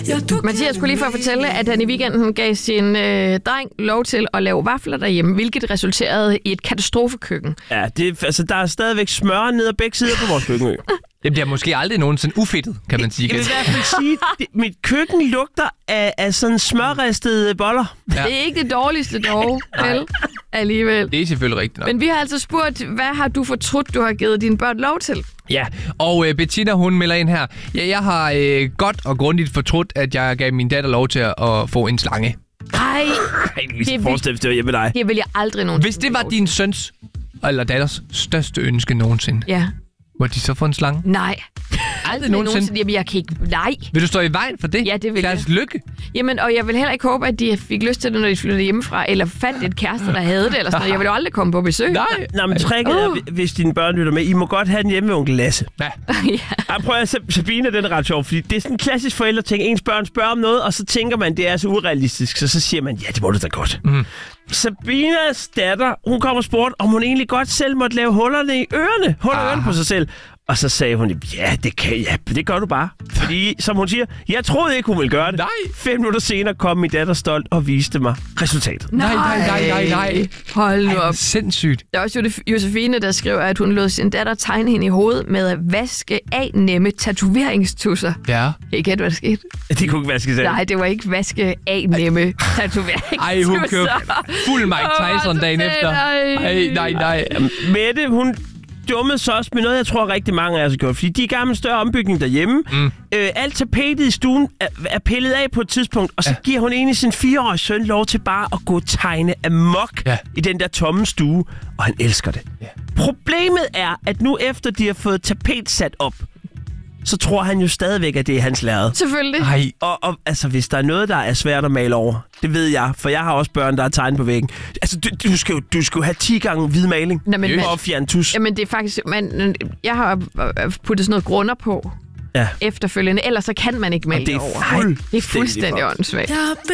Mathias skulle lige for at fortælle, at han i weekenden gav sin dreng lov til at lave vafler derhjemme, hvilket resulterede i et katastrofekøkken. Ja, der er stadigvæk smør ned ad begge sider på vores køkkenø. Det bliver måske aldrig nogensinde ufedtet, kan man sige. Jeg vil i hvert fald sige, mit køkken lugter af sådan smørristede boller. Ja. Det er ikke det dårligste dog, vel? Alligevel. Det er selvfølgelig rigtigt nok. Men vi har altså spurgt, hvad har du fortrudt, du har givet dine børn lov til? Ja, og Bettina, hun melder ind her. Ja, jeg har godt og grundigt fortrudt, at jeg gav min datter lov til at få en slange. Nej, det vil jeg aldrig nogensinde. Hvis det var din søns eller datters største ønske nogensinde, ja. Må de så få en slange? Nej. Aldrig nogensinde? Jamen, jeg kan ikke... Nej. Vil du stå i vejen for det? Ja, det vil jeg. Deres lykke? Jamen, og jeg vil heller ikke håbe, at de fik lyst til det, når de flyttede hjemmefra, eller fandt et kæreste, der havde det, eller sådan noget. Jeg vil jo aldrig komme på besøg. Nej, men tricket er, hvis dine børn lytter med, I må godt have den hjemme med onkel Lasse. Ja. Ja. Prøv at Sabine, den er ret sjov, fordi det er sådan en klassisk forældreting. Ens børn spørger om noget, og så tænker man, det er så urealistisk, så siger man, ja, det må du da godt. Mm. Sabinas datter, hun kom og spurgte, om hun egentlig godt selv måtte lave hullerne i ørerne. Ørerne på sig selv. Og så sagde hun, ja, det gør du bare. Fordi, som hun siger, jeg troede ikke, hun ville gøre det. Nej. 5 minutter senere kom min datter stolt og viste mig resultatet. Nej. Hold nu op. Sindssygt. Der er også Josefine, der skriver, at hun lod sin datter tegne hende i hovedet med at vaske af nemme tatoveringstusser. Ja. Ikke hvad der skete? De kunne ikke vaske selv. Nej, det var ikke vaske af nemme tatoveringstusser. Ej, hun købte fuld Mike Tyson dagen efter. Nej. Mette, hun dummede så også med noget, jeg tror rigtig mange af os har gjort. Fordi de er gammel større ombygning derhjemme. Alt tapetet i stuen er pillet af på et tidspunkt, og så giver hun egentlig sin 4-årige søn lov til bare at gå og tegne amok i den der tomme stue. Og han elsker det. Ja. Problemet er, at nu efter de har fået tapet sat op, så tror han jo stadigvæk, at det er hans lærred. Selvfølgelig. Ej. Og altså, hvis der er noget, der er svært at male over, det ved jeg, for jeg har også børn, der er tegnet på væggen. Altså, du skal jo have 10 gange hvid maling for at fjerne tus. Jamen, det er faktisk... jeg har puttet sådan noget grunder på efterfølgende, ellers så kan man ikke male over. Det er fuldstændig åndssvagt.